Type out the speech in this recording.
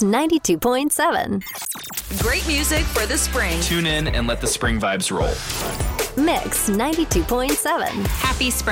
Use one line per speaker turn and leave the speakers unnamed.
92.7.
Great music for the spring.
Tune in and let the spring vibes roll.
Mix 92.7.
Happy spring.